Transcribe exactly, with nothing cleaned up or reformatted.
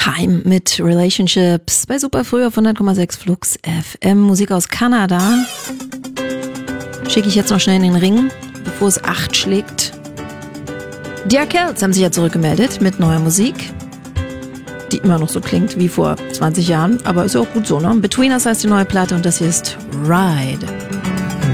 Heim mit Relationships bei Super Früh auf hundert Komma sechs Flux F M. Musik aus Kanada. Schicke ich jetzt noch schnell in den Ring, bevor es acht schlägt. Die Arkells haben sich ja zurückgemeldet mit neuer Musik, die immer noch so klingt wie vor zwanzig Jahren, aber ist auch gut so, ne? Between Us heißt die neue Platte und das hier ist Ride.